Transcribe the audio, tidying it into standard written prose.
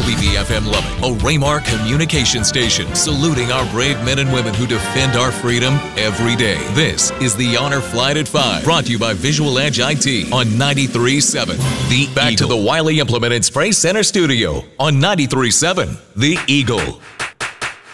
WBFM Lubbock, a Raymar communication station, saluting our brave men and women who defend our freedom every day. This is the Honor Flight at 5, brought to you by Visual Edge IT on 93.7 The Back Eagle. To the Wiley Implement and Spray Center studio on 93.7 The Eagle.